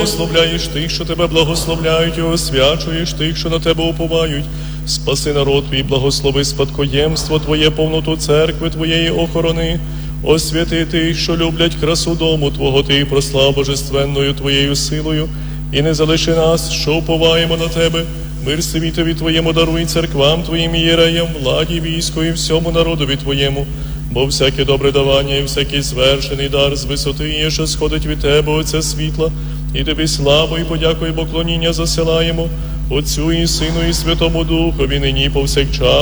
благословляєш тих, що тебе благословляють, і освячуєш тих, що на тебе уповають. Спаси народ твій, благослови спадкоємство Твоє, повноту церкви Твоєї охорони. Освяти тих, що люблять красу дому Твого, Ти прослав божественною Твоєю силою. І не залиши нас, що уповаємо на тебе. Мир світові Твоєму даруй, церквам Твоїм єреям, владі, війську і всьому народові Твоєму. Бо всяке добре давання і всякий звершений дар з висоти є, що сходить від Тебе, Отця світла, і Тобі славу і подяку і поклоніння засилаємо, Отцю і Сину і Святому Духові, нині і повсякчас.